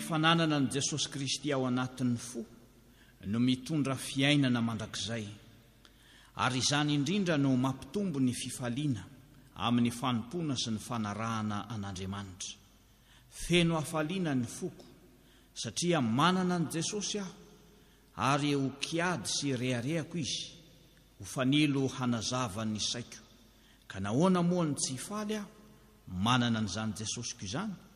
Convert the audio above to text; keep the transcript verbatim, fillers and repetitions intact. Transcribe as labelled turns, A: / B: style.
A: fananana ny Jesosy Kristy ao anatin'ny fo no mitondra fiainana mandrakizay, ary izany indrindra no mampitombo ny fifaliana amin'ny fanompona sy ny fanarahana an'Andriamanitra. Feno hafaliana ny foko, satria manana ny Jesosy aho, ary ho kiady sy reharehako izy, ho fanilo hanazava ny saiko. Ka nahoana moa ny tsy hifaly aho, manana an'izany Jesosy ko izany?